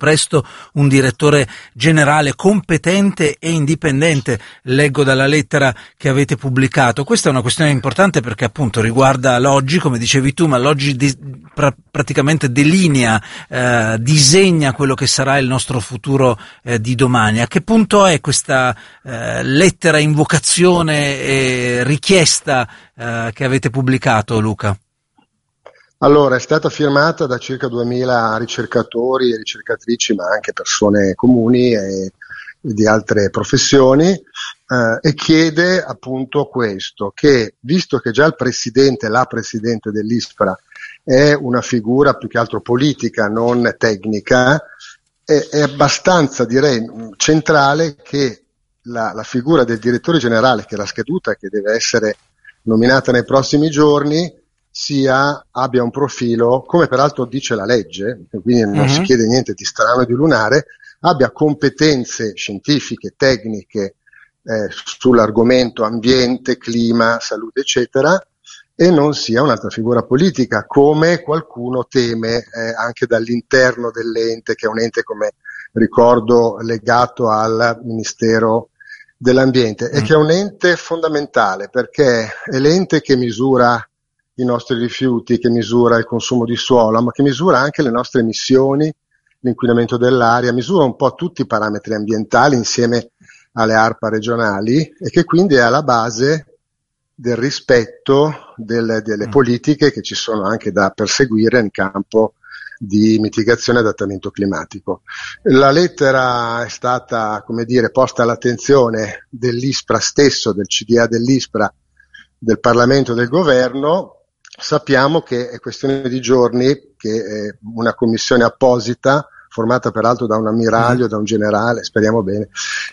presto un direttore generale competente e indipendente, leggo dalla lettera che avete pubblicato. Questa è una questione importante perché appunto riguarda l'oggi, come dicevi tu, ma l'oggi praticamente delinea, disegna quello che sarà il nostro futuro di domani. A che punto è questa lettera, invocazione e richiesta che avete pubblicato, Luca? Allora, è stata firmata da circa 2000 ricercatori e ricercatrici, ma anche persone comuni e di altre professioni, e chiede appunto questo, che visto che già la presidente dell'ISPRA è una figura più che altro politica, non tecnica, è abbastanza, direi, centrale che la figura del direttore generale, che è la scaduta, che deve essere nominata nei prossimi giorni, abbia un profilo, come peraltro dice la legge, quindi non si chiede niente di strano e di lunare, abbia competenze scientifiche, tecniche sull'argomento ambiente, clima, salute, eccetera, e non sia un'altra figura politica, come qualcuno teme anche dall'interno dell'ente, che è un ente, come ricordo, legato al Ministero dell'Ambiente, e che è un ente fondamentale perché è l'ente che misura i nostri rifiuti, che misura il consumo di suolo, ma che misura anche le nostre emissioni, l'inquinamento dell'aria, misura un po' tutti i parametri ambientali insieme alle ARPA regionali, e che quindi è alla base del rispetto delle politiche che ci sono anche da perseguire in campo di mitigazione e adattamento climatico. La lettera è stata, come dire, posta all'attenzione dell'ISPRA stesso, del CDA dell'ISPRA, del Parlamento e del Governo. Sappiamo che è questione di giorni che una commissione apposita, formata peraltro da un ammiraglio, da un generale, speriamo bene,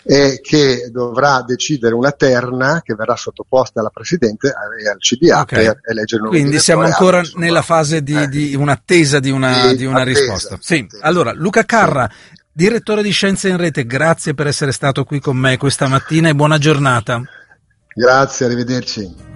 che dovrà decidere una terna che verrà sottoposta alla Presidente e al CDA per eleggere il nuovo Quindi direttore. siamo ancora nella fase di un'attesa di una risposta. Sì. Allora, Luca Carra, direttore di Scienze in Rete, grazie per essere stato qui con me questa mattina e buona giornata. Grazie, arrivederci.